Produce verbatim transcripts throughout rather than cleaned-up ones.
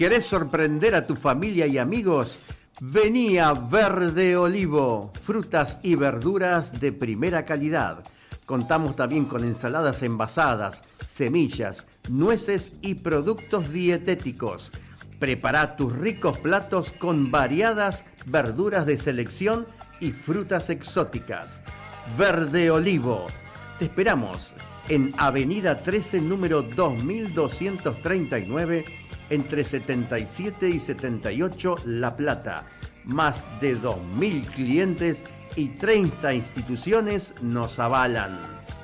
¿Querés sorprender a tu familia y amigos? Vení a Verde Olivo, frutas y verduras de primera calidad. Contamos también con ensaladas envasadas, semillas, nueces y productos dietéticos. Prepara tus ricos platos con variadas verduras de selección y frutas exóticas. Verde Olivo. Te esperamos en Avenida trece, número dos mil doscientos treinta y nueve, entre setenta y siete y setenta y ocho, La Plata. Más de dos mil clientes y treinta instituciones nos avalan.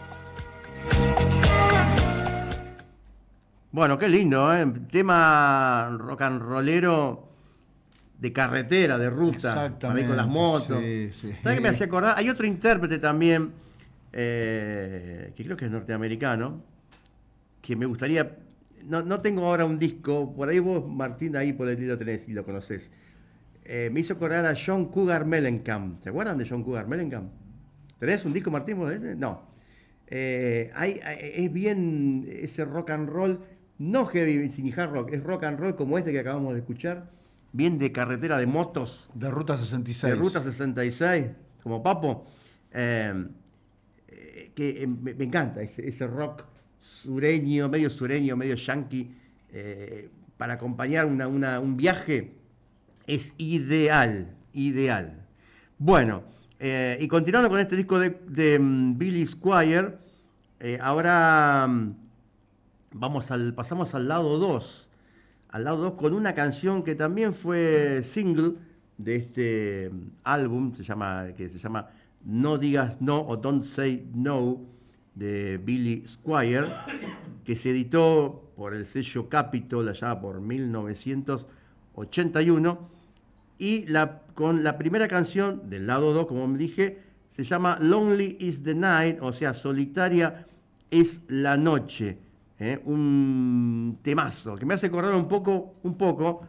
Bueno, qué lindo, ¿eh? Tema rock and rollero de carretera, de ruta. Exactamente. Con las motos. Sí, sí. ¿Sabes qué me hace acordar? Hay otro intérprete también, eh, que creo que es norteamericano, que me gustaría... No, no tengo ahora un disco, por ahí vos, Martín, ahí por ahí lo tenés y lo conocés. Eh, me hizo acordar a John Cougar Mellencamp. ¿Se acuerdan de John Cougar Mellencamp? ¿Tenés un disco, Martín, vos de ese? No. Eh, hay, hay, es bien ese rock and roll, no heavy ni hard rock, es rock and roll como este que acabamos de escuchar, bien de carretera, de motos. De Ruta sesenta y seis. De Ruta sesenta y seis, como Papo. Eh, eh, que eh, me, me encanta ese, ese rock sureño, medio sureño, medio yankee, eh, para acompañar una, una, un viaje, es ideal, ideal. Bueno, eh, y continuando con este disco de, de um, Billy Squier, eh, ahora um, vamos al, pasamos al lado dos, al lado dos con una canción que también fue single de este um, álbum, se llama, que se llama No Digas No o Don't Say No, de Billy Squier, que se editó por el sello Capitol allá por mil novecientos ochenta y uno, y la, con la primera canción del lado dos, como me dije, se llama Lonely is the Night, o sea, solitaria es la noche, ¿eh? Un temazo que me hace acordar un poco, un poco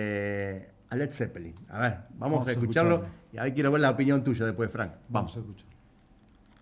eh, a Led Zeppelin. A ver, vamos, vamos a escucharlo, a y ahí quiero ver la opinión tuya después, Frank. Vamos, vamos a escuchar.